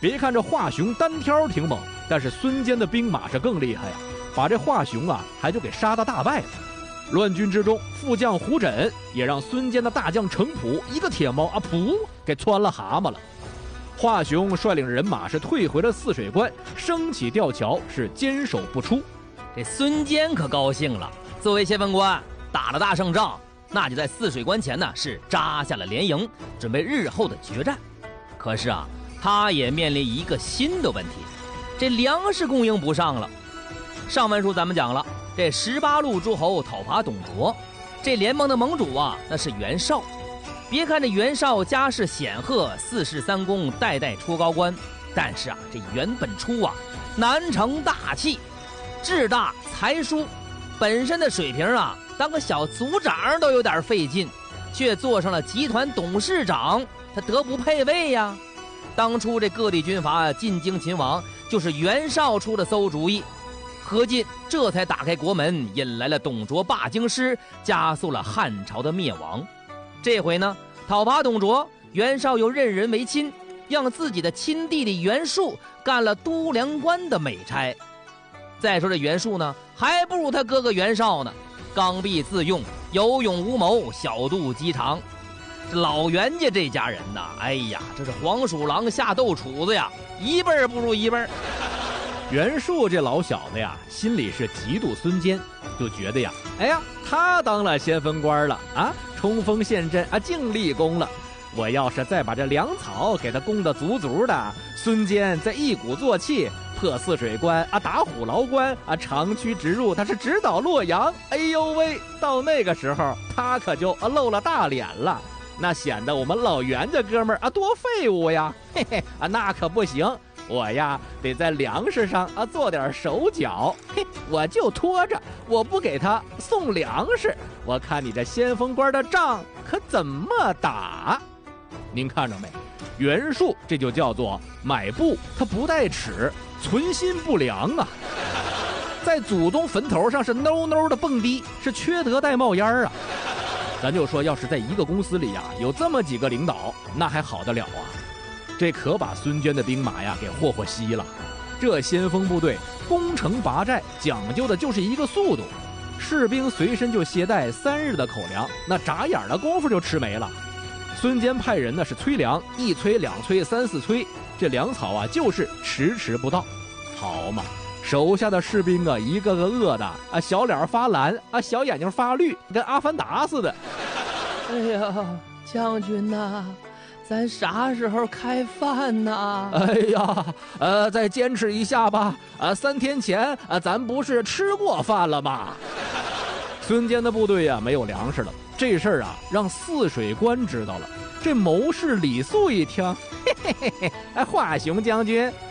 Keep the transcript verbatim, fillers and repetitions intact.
别看这华雄单挑挺猛，但是孙坚的兵马是更厉害呀，把这华雄啊还就给杀得大败了。乱军之中，副将胡轸也让孙坚的大将程普一个铁矛啊，噗给窜了蛤蟆了。华雄率领人马是退回了泗水关，升起吊桥，是坚守不出。 这孙坚可高兴了，作为先锋官，打了大胜仗，那就在泗水关前呢是扎下了连营，准备日后的决战。可是啊，他也面临一个新的问题，这粮食供应不上了。上文书咱们讲了，这十八路诸侯讨伐董卓，这联盟的盟主啊，那是袁绍。别看这袁绍家世显赫，四世三公，代代出高官，但是啊，这袁本初啊，难成大器，志大才疏，本身的水平啊，当个小组长都有点费劲，却做上了集团董事长，他德不配位呀。当初这各地军阀进京勤王，就是袁绍出的馊主意。何进这才打开国门，引来了董卓罢京师，加速了汉朝的灭亡。这回呢，讨伐董卓，袁绍又任人为亲，让自己的亲弟弟袁术干了都梁官的美差。再说这袁术呢，还不如他哥哥袁绍呢，刚愎自用，有勇无谋，小肚鸡肠。这老袁家这家人呐，哎呀，这是黄鼠狼下豆杵子呀，一辈儿不如一辈儿。 袁术这老小子呀，心里是嫉妒孙坚，就觉得呀，哎呀，他当了先锋官了啊，冲锋陷阵啊，尽立功了。我要是再把这粮草给他供得足足的，孙坚再一鼓作气破泗水关啊，打虎牢关啊，长驱直入，他是直捣洛阳。哎呦喂，到那个时候他可就啊露了大脸了，那显得我们老袁家哥们儿啊多废物呀，嘿嘿啊，那可不行。我呀，得在粮食上啊做点手脚，嘿，我就拖着，我不给他送粮食，我看你这先锋官的仗可怎么打？您看着没？袁术这就叫做买布他不带尺，存心不良啊！在祖宗坟头上是哝哝的蹦迪，是缺德带冒烟啊！咱就说，要是在一个公司里呀，有这么几个领导，那还好得了啊！这可把孙坚的兵马呀给霍霍稀了。这先锋部队攻城拔寨，讲究的就是一个速度，士兵随身就携带三日的口粮，那眨眼的功夫就吃没了。孙坚派人呢是催粮，一催两催三四催，这粮草啊就是迟迟不到。好嘛，手下的士兵啊一个个饿的啊小脸发蓝啊，小眼睛发绿，跟阿凡达似的。 哎呀，将军呐、啊，咱啥时候开饭呢？ 哎呀，呃，再坚持一下吧。呃，三天前，呃，咱不是吃过饭了吗？孙坚的部队呀、啊，没有粮食了。这事儿啊，让泗水关知道了。这谋士李肃一听，嘿嘿嘿嘿，哎，华雄将军，